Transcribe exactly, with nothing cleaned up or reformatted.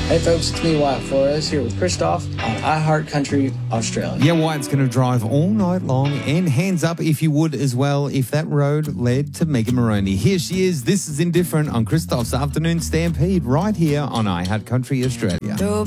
Hey folks, it's me, Wyatt Flores, here with Christoph on iHeart Country Australia. Yeah, Wyatt's going to drive all night long, and hands up if you would as well if that road led to Megan Moroney. Here she is. This is Indifferent on Christoph's Afternoon Stampede right here on iHeart Country Australia.